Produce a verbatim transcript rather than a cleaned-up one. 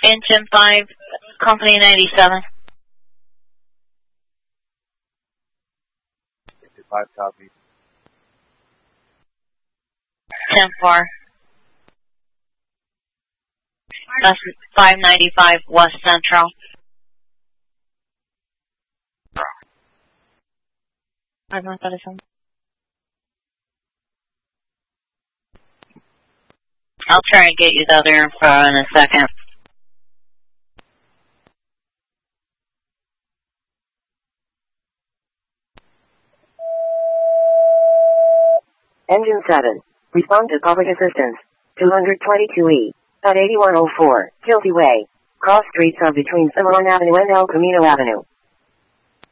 again, ten five, Company ninety-seven. five copy. ten four. That's five ninety-five West Central. I don't know what that is. I'll try and get you the other info in a second. Engine seven. Respond to public assistance. two twenty-two E. At eighty-one oh four, Kilty Way. Cross streets are between Cimarron Avenue and El Camino Avenue.